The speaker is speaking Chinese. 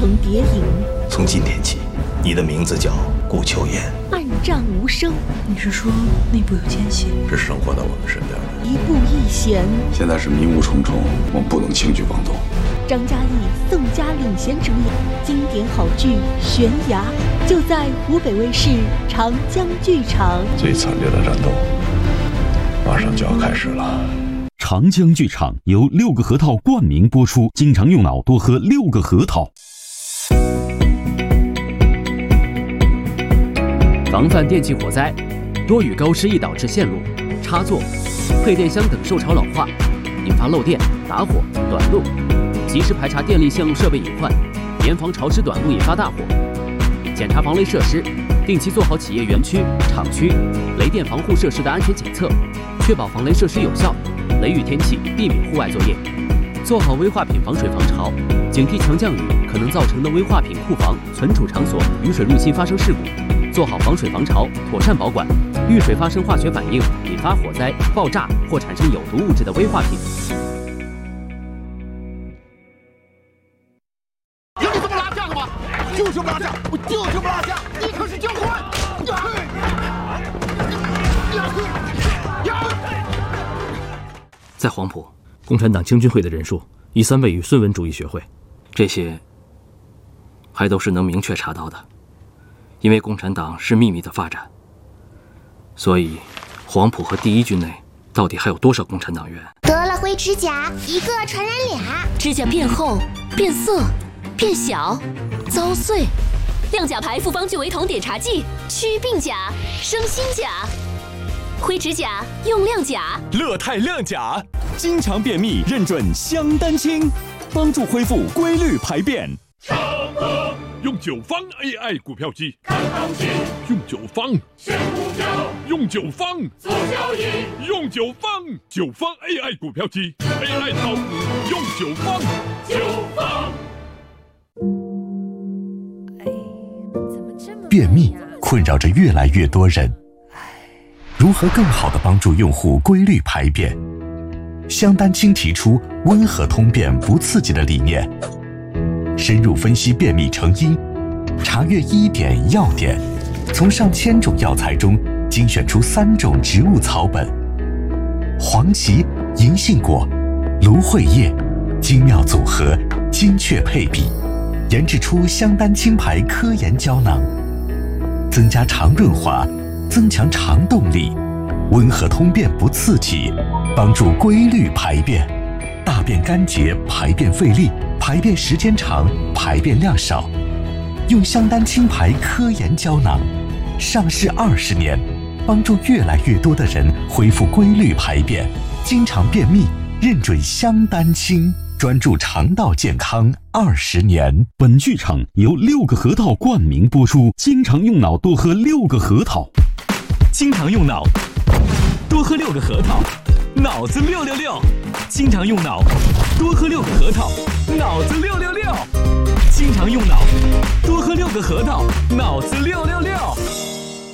成谍影。 从今天起，你的名字叫顾秋言。 暗战无声。 你是说内部有奸细？ 是生活在我们身边的。 一步一险。 现在是迷雾重重，我们不能轻举妄动。 张嘉译、宋佳领衔主演经典好剧《悬崖》，就在湖北卫视长江剧场。 最惨烈的战斗马上就要开始了。 长江剧场由6个核桃冠名播出，经常用脑，多喝6个核桃。 防范电气火灾，多与高湿易导致线路、插座、配电箱等受潮老化，引发漏电、打火、短路。及时排查电力线路设备隐患，严防潮湿短路引发大火。检查防雷设施，定期做好企业园区、厂区雷电防护设施的安全检测，确保防雷设施有效。雷雨天气避免户外作业，做好危化品防水防潮，警惕强降雨可能造成的危化品库房、存储场所雨水入侵发生事故，做好防水防潮，妥善保管。遇水发生化学反应引发火灾、爆炸或产生有毒物质的危化品。 就是不拉架，我就是不拉架，你可是教官！ 在黄埔，共产党青军会的人数以3位于孙文主义学会，这些还都是能明确查到的。因为共产党是秘密的发展，所以黄埔和第一军内到底还有多少共产党员？ 得了灰指甲，一个传染俩， 指甲变厚、变色、变小、遭碎。亮甲牌复方聚维酮碘茶剂，祛病甲、生新甲。灰指甲用亮甲， 乐泰亮甲，经常便秘认准香丹清，帮助恢复规律排便。 上课用9方 AI 股票机，看行情；用9方选股票，用9方做交易，用9方AI 股票机 ，AI 炒股用9方9方。 便秘困扰着越来越多人，如何更好地帮助用户规律排便？香丹清提出温和通便不刺激的理念，深入分析便秘成因，查阅医典药典，从上千种药材中精选出3种植物草本：黄芪、银杏果、芦荟叶，精妙组合，精确配比，研制出香丹清牌科研胶囊，增加肠润滑，增强肠动力，温和通便不刺激，帮助规律排便，大便干结，排便费力，排便时间长，排便量少。用香丹清牌科研胶囊，上市20年，帮助越来越多的人恢复规律排便，经常便秘，认准香丹清，专注肠道健康20年。 本剧场由6个核桃冠名播出，经常用脑，多喝6个核桃。 经常用脑，多喝6个核桃，脑子666。经常用脑，多喝6个核桃，脑子666。经常用脑，多喝6个核桃，脑子666。